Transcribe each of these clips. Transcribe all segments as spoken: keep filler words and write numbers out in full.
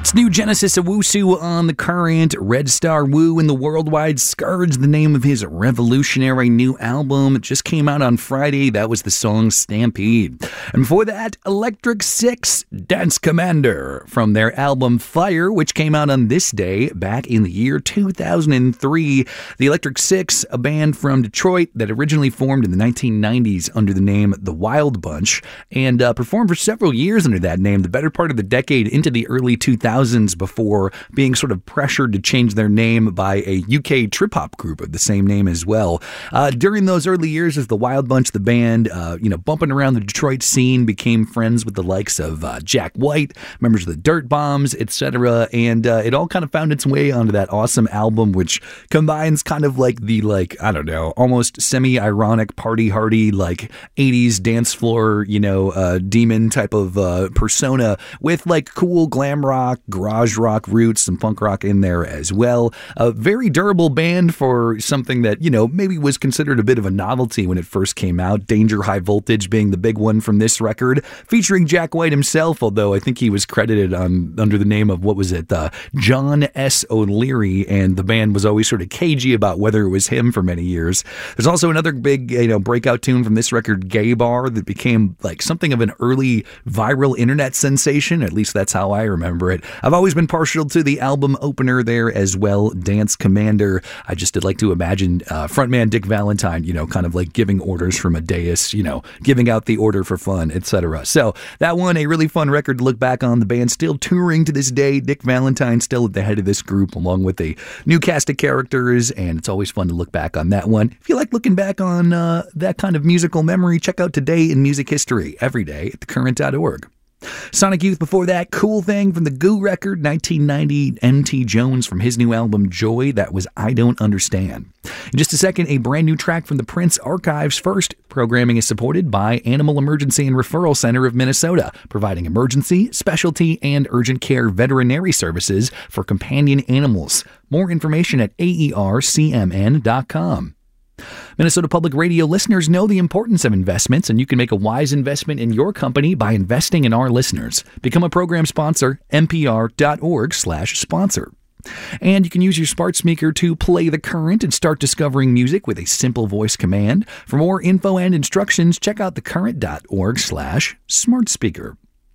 It's new Genesis Owusu on the current, Red Star Wu in the Worldwide Scourge, the name of his revolutionary new album. It just came out on Friday. That was the song Stampede. And before that, Electric Six, Dance Commander, from their album Fire, which came out on this day back in the year two thousand three. The Electric Six, a band from Detroit that originally formed in the nineteen nineties under the name The Wild Bunch, and uh, performed for several years under that name, the better part of the decade into the early two thousands, before being sort of pressured to change their name by a U K trip-hop group of the same name as well. Uh, during those early years as The Wild Bunch, the band, uh, you know, bumping around the Detroit scene, became friends with the likes of uh, Jack White, members of the Dirt Bombs, et cetera, and uh, it all kind of found its way onto that awesome album, which combines kind of like the, like, I don't know, almost semi-ironic, party-hardy, like, eighties dance floor, you know, uh, demon type of uh, persona with, like, cool glam rock, garage rock roots, some punk rock in there as well. A very durable band for something that, you know, maybe was considered a bit of a novelty when it first came out. Danger High Voltage being the big one from this record, featuring Jack White himself, although I think he was credited on under the name of, what was it, uh, John S. O'Leary, and the band was always sort of cagey about whether it was him for many years. There's also another big, you know, breakout tune from this record, Gay Bar, that became like something of an early viral internet sensation. At least that's how I remember it. I've always been partial to the album opener there as well, Dance Commander. I just did like to imagine uh, frontman Dick Valentine, you know, kind of like giving orders from a dais, you know, giving out the order for fun, et cetera. So that one, a really fun record to look back on. The band still touring to this day. Dick Valentine still at the head of this group, along with a new cast of characters, and it's always fun to look back on that one. If you like looking back on uh, that kind of musical memory, check out Today in Music History every day at the current dot org. Sonic Youth before that, Cool Thing from the Goo record, nineteen ninety, M T Jones from his new album Joy, that was I Don't Understand. In just a second, a brand new track from the Prince Archives. First, programming is supported by Animal Emergency and Referral Center of Minnesota, providing emergency, specialty, and urgent care veterinary services for companion animals. More information at A E R C M N dot com. Minnesota Public Radio listeners know the importance of investments, and you can make a wise investment in your company by investing in our listeners. Become a program sponsor, N P R dot org slash sponsor. And you can use your smart speaker to play the current and start discovering music with a simple voice command. For more info and instructions, check out the current dot org slash smart speaker.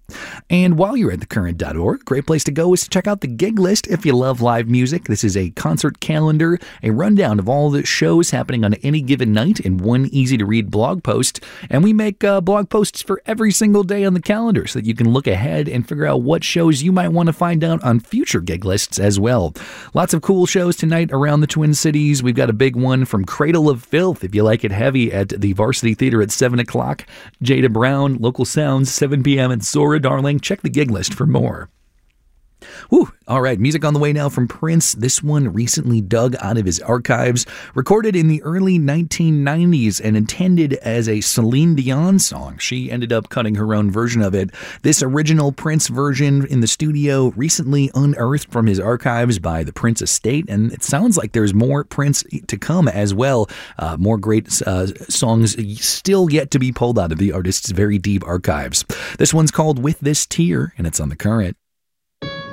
And while you're at the current dot org, a great place to go is to check out the gig list if you love live music. This is a concert calendar, a rundown of all the shows happening on any given night in one easy-to-read blog post. And we make uh, blog posts for every single day on the calendar so that you can look ahead and figure out what shows you might want to find out on future gig lists as well. Lots of cool shows tonight around the Twin Cities. We've got a big one from Cradle of Filth, if you like it heavy, at the Varsity Theater at seven o'clock. Jada Brown, Local Sounds, seven p.m. at Zora Darling. Check the gig list for more. Whew. All right, music on the way now from Prince. This one recently dug out of his archives, recorded in the early nineteen nineties and intended as a Celine Dion song. She ended up cutting her own version of it. This original Prince version in the studio recently unearthed from his archives by the Prince Estate, and it sounds like there's more Prince to come as well. Uh, more great uh, songs still yet to be pulled out of the artist's very deep archives. This one's called With This Tear, and it's on the current.